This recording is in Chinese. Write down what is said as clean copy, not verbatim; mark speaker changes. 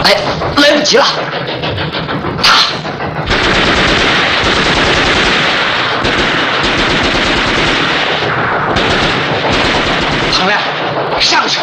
Speaker 1: 哎，来不及了！彭亮，上去！